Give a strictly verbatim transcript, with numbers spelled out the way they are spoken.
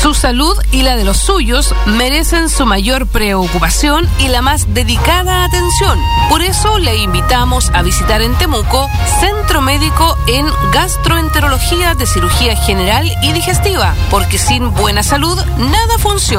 Su salud y la de los suyos merecen su mayor preocupación y la más dedicada atención. Por eso le invitamos a visitar en Temuco Centro Médico en Gastroenterología de Cirugía General y Digestiva, porque sin buena salud nada funciona.